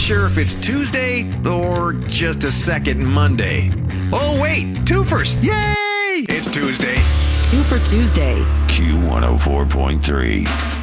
sure if it's Tuesday or just a second Monday. Oh, wait, twofers. Yay! It's Tuesday. Two for Tuesday. Q104.3.